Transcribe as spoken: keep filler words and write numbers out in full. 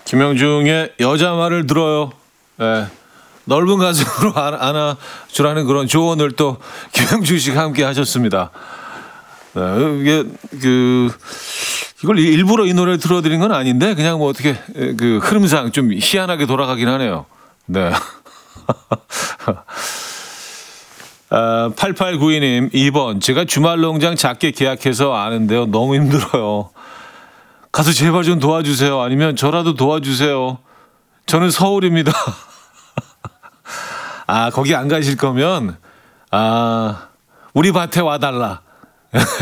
김영중의 여자 말을 들어요. 네. 넓은 가슴으로 안아주라는 그런 조언을 또 김영중 씨가 함께 하셨습니다. 네, 이게 그 이걸 일부러 이 노래를 들어드린 건 아닌데 그냥 뭐 어떻게 그 흐름상 좀 희한하게 돌아가긴 하네요. 네. 아, 팔팔구이 님 이 번 제가 주말 농장 작게 계약해서 아는데요. 너무 힘들어요. 가서 제발 좀 도와주세요. 아니면 저라도 도와주세요. 저는 서울입니다. 아, 거기 안 가실 거면 아, 우리 밭에 와달라.